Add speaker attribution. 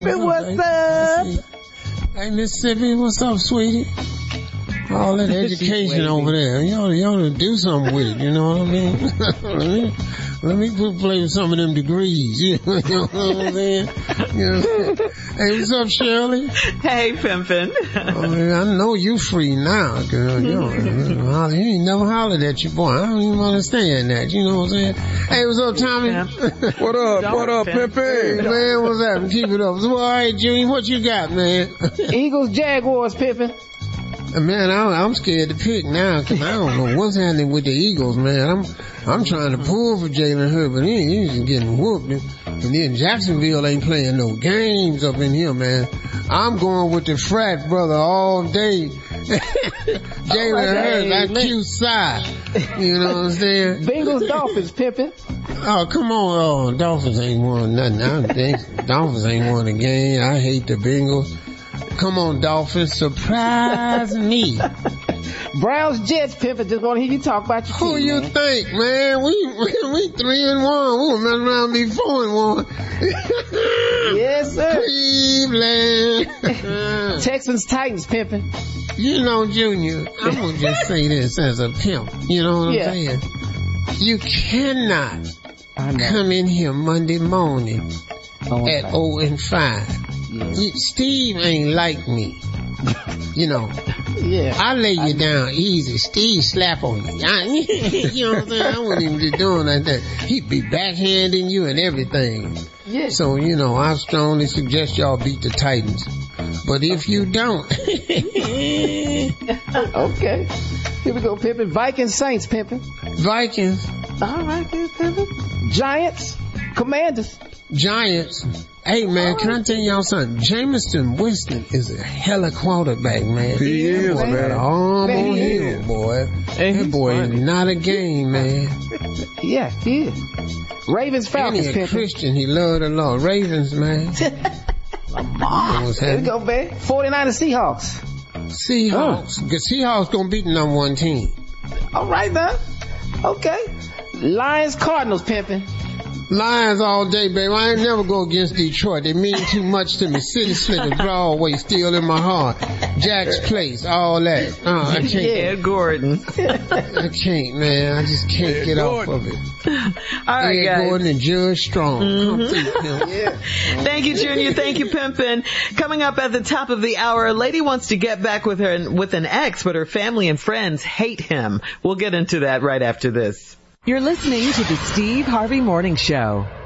Speaker 1: What's up?
Speaker 2: Hey, Mississippi, what's up, sweetie? All that education over there. You ought to do something with it, you know what I mean? Let me play with some of them degrees. You know what I'm saying? Hey, what's up, Shirley?
Speaker 1: Hey, Pimpin'.
Speaker 2: I know you free now, girl. You ain't never hollered at your boy. I don't even understand that. You know what I'm saying? Hey, what's up, Tommy?
Speaker 3: What up, Pimpin'?
Speaker 2: Hey, man, what's happening? Keep it up. So, all right, Junior, what you got, man?
Speaker 4: Eagles, Jaguars, Pimpin'.
Speaker 2: Man, I'm scared to pick now because I don't know what's happening with the Eagles, man. I'm trying to pull for Jalen Hurts, but he's getting whooped. And then Jacksonville ain't playing no games up in here, man. I'm going with the frat brother all day. Jalen Hurts, IQ side. You know what I'm saying?
Speaker 4: Bengals, Dolphins, Pimpin'.
Speaker 2: Oh, come on. Oh, Dolphins ain't won nothing. I think Dolphins ain't won a game. I hate the Bengals. Come on, Dolphins, surprise me.
Speaker 4: Browns, Jets, Pimpin'. Just want to hear you talk about your
Speaker 2: Who
Speaker 4: team,
Speaker 2: you
Speaker 4: man.
Speaker 2: think, man? We 3-1. We were messing around be 4-1.
Speaker 4: Yes, sir.
Speaker 2: Cleveland.
Speaker 4: Texans, Titans, Pimpin'.
Speaker 2: You know, Junior, I'm going to just say this as a pimp. You know what I'm saying? You cannot come in here Monday morning at 0-5. Yeah. Steve ain't like me. You know.
Speaker 4: Yeah.
Speaker 2: I lay you down easy. Steve slap on you. You know what I'm saying? I wouldn't even be doing like that. He'd be backhanding you and everything.
Speaker 4: Yeah.
Speaker 2: So, I strongly suggest y'all beat the Titans. But if you don't.
Speaker 4: Okay. Here we go, Pimpin'. Vikings, Saints, Pimpin'.
Speaker 2: Vikings.
Speaker 4: All right, Pimpin'. Giants, Commanders.
Speaker 2: Giants. Hey, man, can I tell y'all something? Jameson Winston is a hella quarterback, man.
Speaker 3: He is, man.
Speaker 2: Got an arm on him, boy. That boy is not a game, man.
Speaker 4: Yeah, he is. Ravens, Falcons,
Speaker 2: Pimpin'. Christian, he loved the Lord. Ravens, man.
Speaker 4: Here we go, man. 49ers, Seahawks.
Speaker 2: Seahawks. The Seahawks gonna beat the number 1 team.
Speaker 4: All right, now. Okay. Lions, Cardinals, Pimpin'.
Speaker 2: Lions all day, baby. I ain't never go against Detroit. They mean too much to me. City Slickers, Broadway, still in my heart. Jack's Place, all that. I can't.
Speaker 1: Yeah, Gordon.
Speaker 2: I can't, man. I just can't get off of it.
Speaker 1: All right, guys.
Speaker 2: Gordon and Judge Strong. Come through,
Speaker 4: Yeah.
Speaker 1: Thank you, Junior. Thank you, Pimpin'. Coming up at the top of the hour, a lady wants to get back with an ex, but her family and friends hate him. We'll get into that right after this.
Speaker 5: You're listening to the Steve Harvey Morning Show.